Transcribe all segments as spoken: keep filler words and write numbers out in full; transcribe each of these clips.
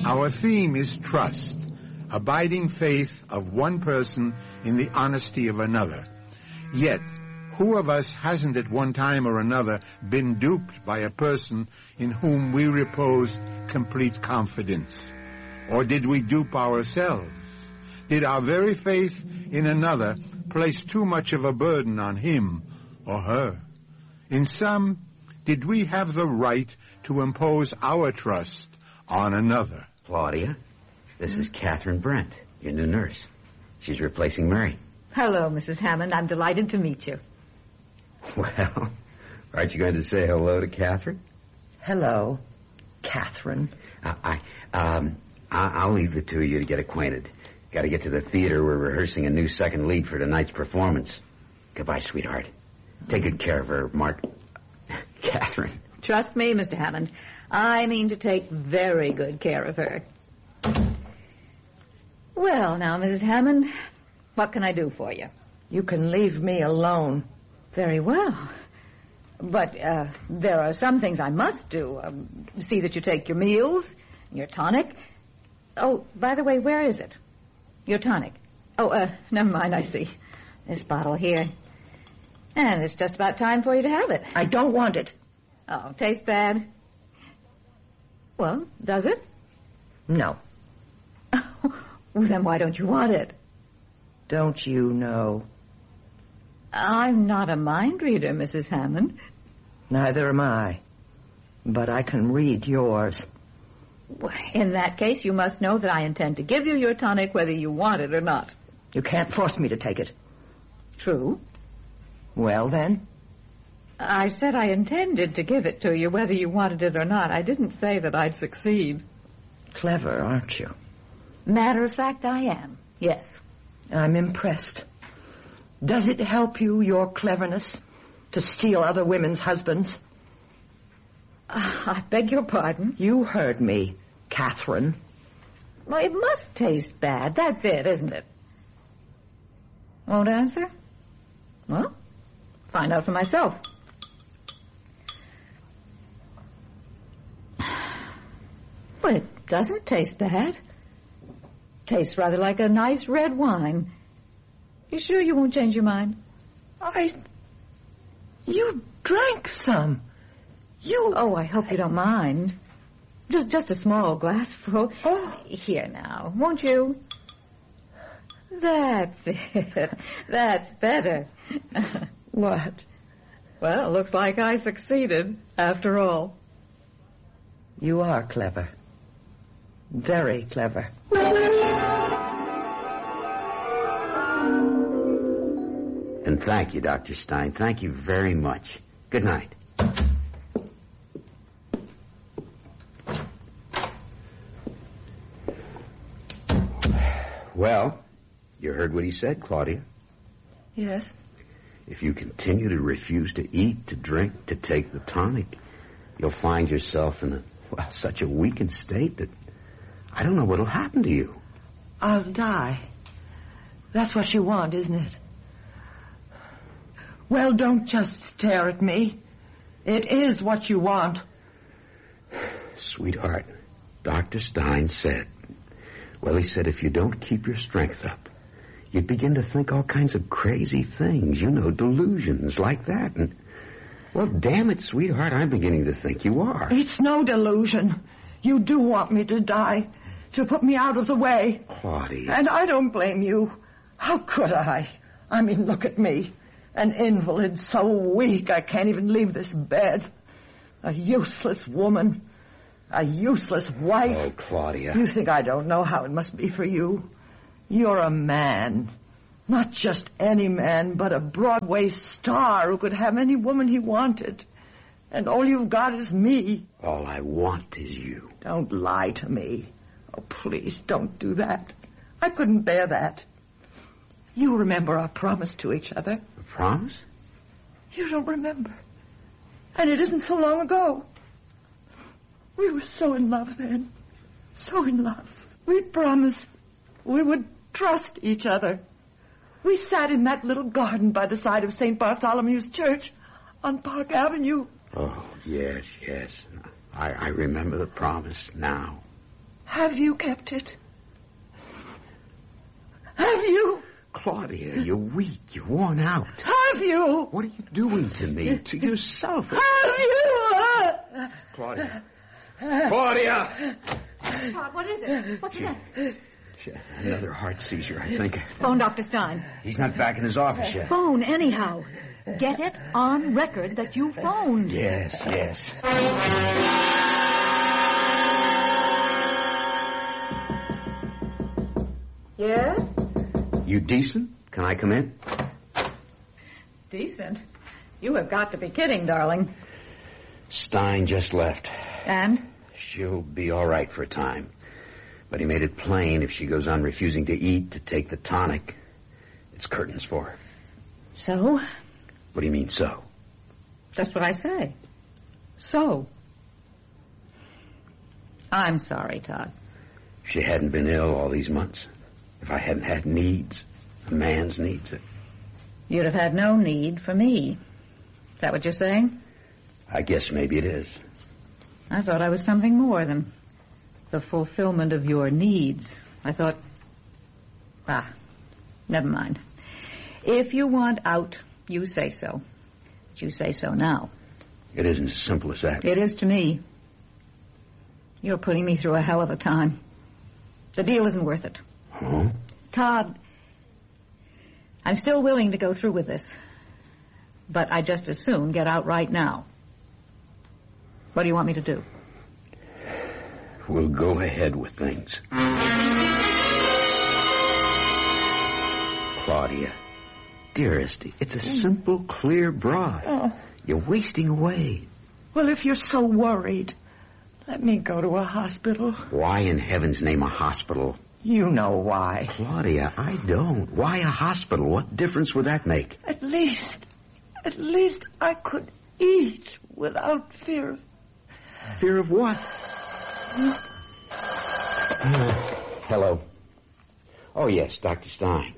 Our theme is trust, abiding faith of one person in the honesty of another. Yet, who of us hasn't at one time or another been duped by a person in whom we reposed complete confidence? Or did we dupe ourselves? Did our very faith in another place too much of a burden on him or her? In sum, did we have the right to impose our trust on another? Claudia, this is Catherine Brent, your new nurse. She's replacing Mary. Hello, Missus Hammond. I'm delighted to meet you. Well, aren't you going to say hello to Catherine? Hello, Catherine. Uh, I, um, I, I'll leave the two of you to get acquainted. Got to get to the theater. We're rehearsing a new second lead for tonight's performance. Goodbye, sweetheart. Take good care of her, Mark. Catherine. Trust me, Mister Hammond. I mean to take very good care of her. Well, now, Missus Hammond, what can I do for you? You can leave me alone. Very well. But uh, there are some things I must do. Um, see that you take your meals, your tonic. Oh, by the way, where is it? Your tonic. Oh, uh, never mind, I see. This bottle here. And it's just about time for you to have it. I don't want it. Oh, tastes bad? Well, does it? No. Well, then why don't you want it? Don't you know? I'm not a mind reader, Missus Hammond. Neither am I. But I can read yours. In that case, you must know that I intend to give you your tonic whether you want it or not. You can't force me to take it. True. Well, then? I said I intended to give it to you whether you wanted it or not. I didn't say that I'd succeed. Clever, aren't you? Matter of fact, I am. Yes. I'm impressed. Does it help you, your cleverness, to steal other women's husbands? Uh, I beg your pardon? You heard me, Catherine. Well, it must taste bad. That's it, isn't it? Won't answer? Well, find out for myself. Well, it doesn't taste bad. Tastes rather like a nice red wine. You sure you won't change your mind? I... You drank some. You... Oh, I hope you don't mind. Just just a small glassful. Oh. Here now, won't you? That's it. That's better. What? Well, looks like I succeeded, after all. You are clever. Very clever. And thank you, Doctor Stein. Thank you very much. Good night. Well, you heard what he said, Claudia. Yes. If you continue to refuse to eat, to drink, to take the tonic, you'll find yourself in a, well, such a weakened state that I don't know what'll happen to you. I'll die. That's what you want, isn't it? Well, don't just stare at me. It is what you want. Sweetheart, Doctor Stein said, well, he said if you don't keep your strength up, you'd begin to think all kinds of crazy things, you know, delusions like that. And, well, damn it, sweetheart, I'm beginning to think you are. It's no delusion. You do want me to die, to put me out of the way. Claudia. And I don't blame you. How could I? I mean, look at me. An invalid, so weak I can't even leave this bed. A useless woman. A useless wife. Oh, Claudia. You think I don't know how it must be for you? You're a man. Not just any man, but a Broadway star who could have any woman he wanted. And all you've got is me. All I want is you. Don't lie to me. Oh, please, don't do that. I couldn't bear that. You remember our promise to each other. A promise? You don't remember. And it isn't so long ago. We were so in love then. So in love. We promised we would trust each other. We sat in that little garden by the side of Saint Bartholomew's Church on Park Avenue. Oh, yes, yes. I, I remember the promise now. Have you kept it? Have you? Claudia, you're weak. You're worn out. Have you? What are you doing to me? To yourself? Have you? Claudia. Claudia! Todd, what is it? What's that? Another heart seizure, I think. Phone Doctor Stein. He's not back in his office yet. Phone anyhow. Get it on record that you phoned. Yes, yes. Yes? You decent? Can I come in? Decent? You have got to be kidding, darling. Stein just left. And? She'll be all right for a time. But he made it plain if she goes on refusing to eat, to take the tonic, it's curtains for her. So? What do you mean, so? Just what I say. So? I'm sorry, Todd. If she hadn't been ill all these months, if I hadn't had needs, a man's needs, you'd have had no need for me. Is that what you're saying? I guess maybe it is. I thought I was something more than the fulfillment of your needs. I thought, ah, never mind. If you want out, you say so. But you say so now. It isn't as simple as that. It is to me. You're putting me through a hell of a time. The deal isn't worth it. Oh? Todd, I'm still willing to go through with this. But I just as soon get out right now. What do you want me to do? We'll go ahead with things. Claudia, dearest, it's a simple, clear broth. Oh. You're wasting away. Well, if you're so worried, let me go to a hospital. Why in heaven's name a hospital? You know why. Claudia, I don't. Why a hospital? What difference would that make? At least, at least I could eat without fear. Fear of what? Hello. Oh, yes, Doctor Stein.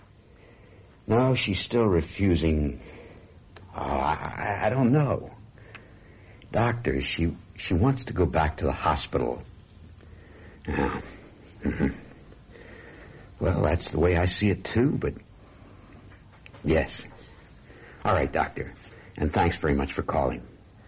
No, she's still refusing. Oh, I, I don't know. Doctor, she she wants to go back to the hospital. Yeah. Mm-hmm. Well, that's the way I see it, too, but... Yes. All right, Doctor. And thanks very much for calling.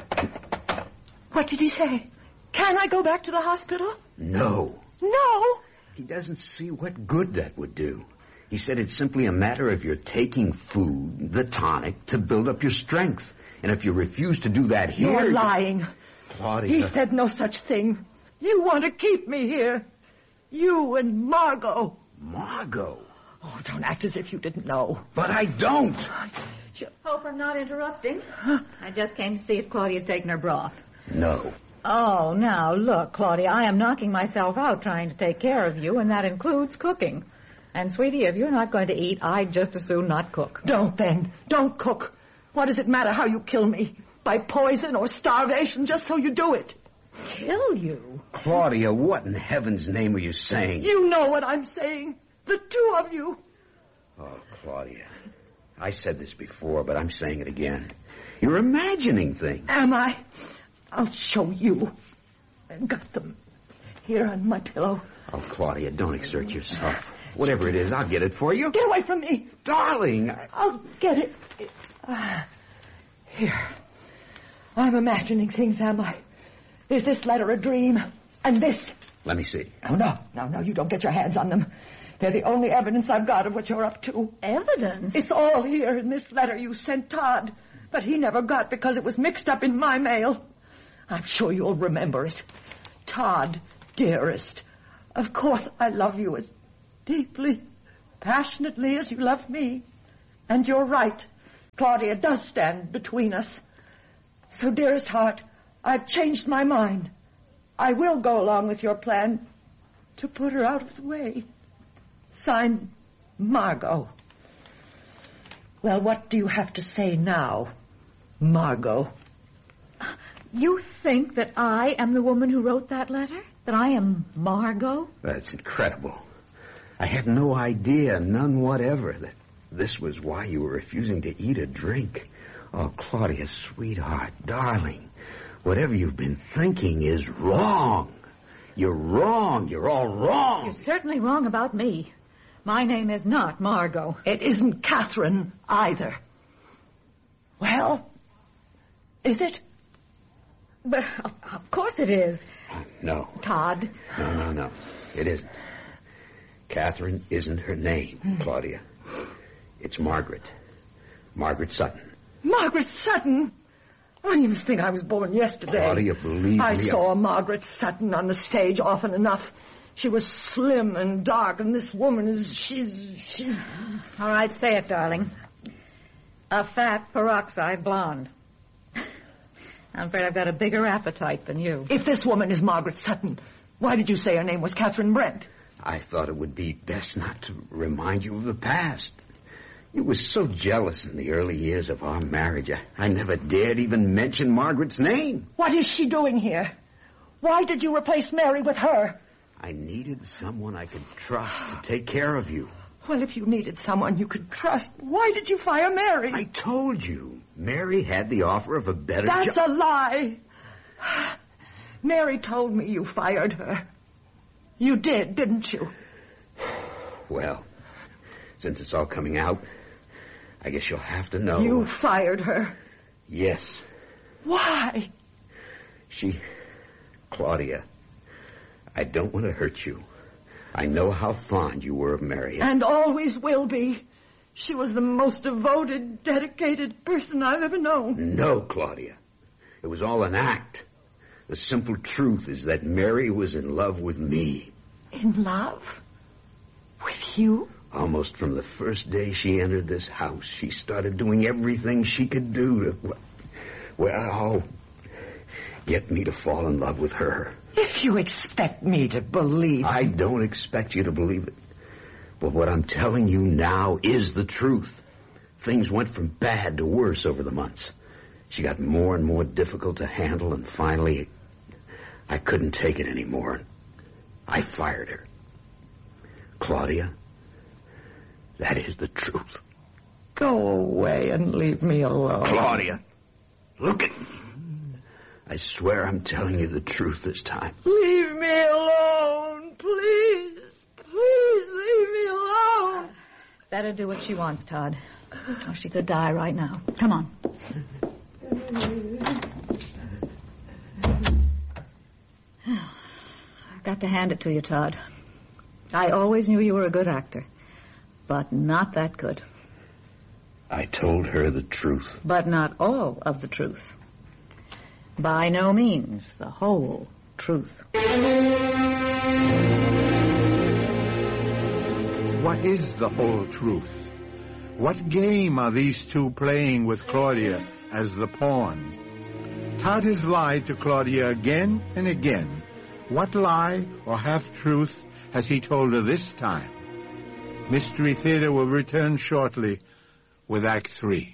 What did he say? Can I go back to the hospital? No. No? He doesn't see what good that would do. He said it's simply a matter of your taking food, the tonic, to build up your strength. And if you refuse to do that here... You're lying. Claudia... He said no such thing. You want to keep me here. You and Margot. Margot? Oh, don't act as if you didn't know. But I don't. Hope I'm not interrupting. I just came to see if Claudia had taken her broth. No. Oh, now, look, Claudia, I am knocking myself out trying to take care of you, and that includes cooking. And, sweetie, if you're not going to eat, I'd just as soon not cook. Don't, then. Don't cook. What does it matter how you kill me? By poison or starvation, just so you do it. Kill you? Claudia, what in heaven's name are you saying? You know what I'm saying. The two of you. Oh, Claudia. I said this before, but I'm saying it again. You're imagining things. Am I? I'll show you. I've got them here on my pillow. Oh, Claudia, don't exert yourself. Whatever it is, I'll get it for you. Get away from me. Darling. I... I'll get it. Uh, here. I'm imagining things, am I? Is this letter a dream? And this? Let me see. Oh, no, no, no, you don't get your hands on them. They're the only evidence I've got of what you're up to. Evidence? It's all here in this letter you sent Todd, but he never got because it was mixed up in my mail. I'm sure you'll remember it. Todd, dearest, of course I love you as deeply, passionately as you love me. And you're right. Claudia does stand between us. So, dearest heart, I've changed my mind. I will go along with your plan to put her out of the way. Signed, Margot. Well, what do you have to say now, Margot? You think that I am the woman who wrote that letter? That I am Margot? That's incredible. I had no idea, none whatever, that this was why you were refusing to eat or drink. Oh, Claudia, sweetheart, darling, whatever you've been thinking is wrong. You're wrong. You're all wrong. You're certainly wrong about me. My name is not Margot. It isn't Catherine either. Well, is it? But of course it is. No. Todd. No, no, no. It isn't. Catherine isn't her name, mm. Claudia. It's Margaret. Margaret Sutton. Margaret Sutton? Oh, you must think I was born yesterday. Claudia, believe I me. I saw Margaret Sutton on the stage often enough. She was slim and dark, and this woman is... She's... She's... All right, say it, darling. A fat peroxide blonde. I'm afraid I've got a bigger appetite than you. If this woman is Margaret Sutton, why did you say her name was Catherine Brent? I thought it would be best not to remind you of the past. You were so jealous in the early years of our marriage. I, I never dared even mention Margaret's name. What is she doing here? Why did you replace Mary with her? I needed someone I could trust to take care of you. Well, if you needed someone you could trust, why did you fire Mary? I told you. Mary had the offer of a better job. That's a lie. Mary told me you fired her. You did, didn't you? Well, since it's all coming out, I guess you'll have to know. You fired her? Yes. Why? She... Claudia, I don't want to hurt you. I know how fond you were of Mary. And always will be. She was the most devoted, dedicated person I've ever known. No, Claudia. It was all an act. The simple truth is that Mary was in love with me. In love? With you? Almost from the first day she entered this house, she started doing everything she could do to, well, get me to fall in love with her. If you expect me to believe... I don't expect you to believe it. But what I'm telling you now is the truth. Things went from bad to worse over the months. She got more and more difficult to handle, and finally, I couldn't take it anymore. I fired her. Claudia, that is the truth. Go away and leave me alone. Claudia, look at me. I swear I'm telling you the truth this time. Leave me alone, please. Please leave me alone. Better do what she wants, Todd. Or she could die right now. Come on. I've got to hand it to you, Todd. I always knew you were a good actor, but not that good. I told her the truth. But not all of the truth. By no means the whole truth. What is the whole truth? What game are these two playing with Claudia as the pawn? Todd has lied to Claudia again and again. What lie or half-truth has he told her this time? Mystery Theater will return shortly with Act Three.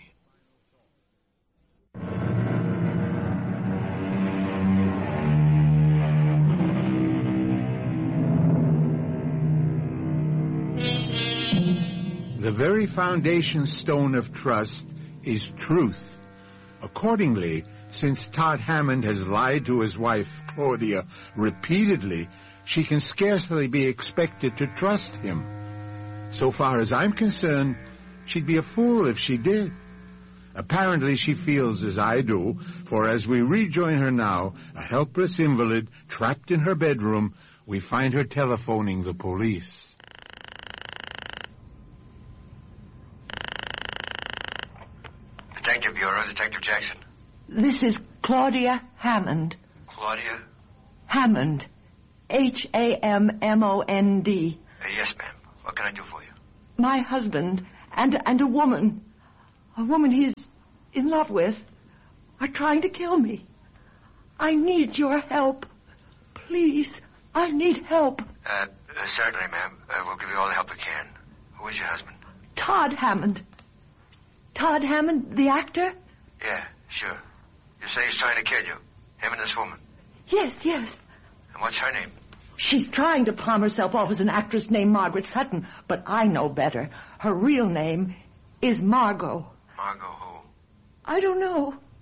The very foundation stone of trust is truth. Accordingly, since Todd Hammond has lied to his wife, Claudia, repeatedly, she can scarcely be expected to trust him. So far as I'm concerned, she'd be a fool if she did. Apparently she feels as I do, for as we rejoin her now, a helpless invalid trapped in her bedroom, we find her telephoning the police. Detective Bureau, Detective Jackson. This is Claudia Hammond. Claudia? Hammond. H A M M O N D. Uh, yes, ma'am. What can I do for you? My husband and, and a woman, a woman he's in love with, are trying to kill me. I need your help. Please, I need help. Uh, uh certainly, ma'am. Uh, we'll give you all the help we can. Who is your husband? Todd Hammond. Todd Hammond, the actor? Yeah, sure. You say he's trying to kill you. Him and this woman. Yes, yes. And what's her name? She's trying to palm herself off as an actress named Margaret Sutton, but I know better. Her real name is Margot. Margot who? I don't know.